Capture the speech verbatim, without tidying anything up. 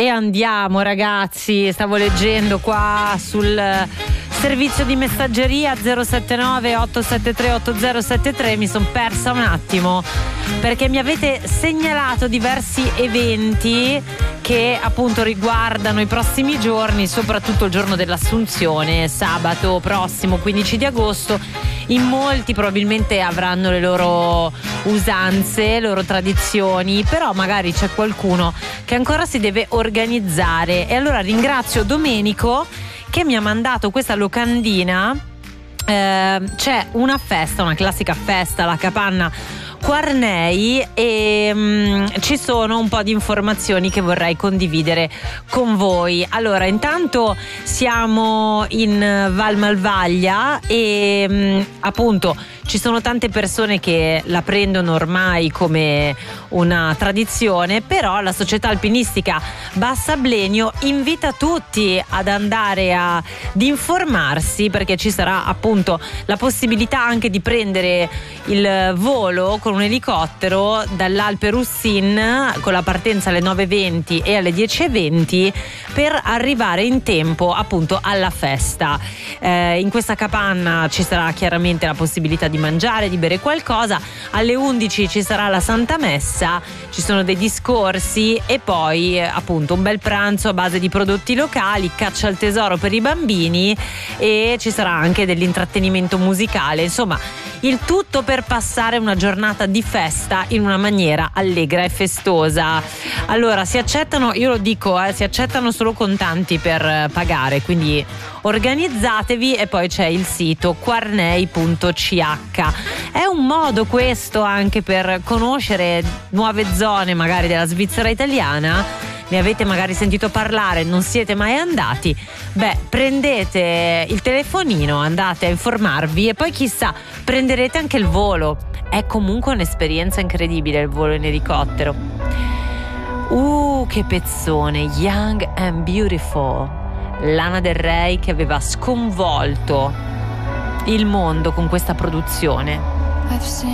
E andiamo ragazzi, stavo leggendo qua sul servizio di messaggeria zero sette nove otto sette tre otto zero sette tre, mi sono persa un attimo perché mi avete segnalato diversi eventi che appunto riguardano i prossimi giorni, soprattutto il giorno dell'Assunzione, sabato prossimo quindici di agosto. In molti probabilmente avranno le loro usanze, le loro tradizioni, però magari c'è qualcuno che ancora si deve organizzare, e allora ringrazio Domenico che mi ha mandato questa locandina. Eh, c'è una festa, una classica festa, la Capanna Quarnei, e um, ci sono un po' di informazioni che vorrei condividere con voi. Allora, intanto siamo in Val Malvaglia e um, appunto ci sono tante persone che la prendono ormai come una tradizione, però la società alpinistica Bassa Blenio invita tutti ad andare a, ad informarsi, perché ci sarà appunto la possibilità anche di prendere il volo con un elicottero dall'Alpe Russin con la partenza alle nove e venti e alle dieci e venti per arrivare in tempo appunto alla festa. Eh, in questa capanna ci sarà chiaramente la possibilità di mangiare, di bere qualcosa. Alle undici ci sarà la Santa Messa, ci sono dei discorsi e poi eh, appunto un bel pranzo a base di prodotti locali, caccia al tesoro per i bambini, e ci sarà anche dell'intrattenimento musicale. Insomma, il tutto per passare una giornata di festa in una maniera allegra e festosa. Allora, si accettano, io lo dico, eh, si accettano solo contanti per pagare, quindi organizzatevi. E poi c'è il sito quarnei punto c h. È un modo questo anche per conoscere nuove zone magari della Svizzera italiana. Ne avete magari sentito parlare, non siete mai andati? Beh, prendete il telefonino, andate a informarvi e poi chissà, prenderete anche il volo. È comunque un'esperienza incredibile il volo in elicottero. Uh, che pezzone, Young and Beautiful. Lana Del Rey che aveva sconvolto il mondo con questa produzione.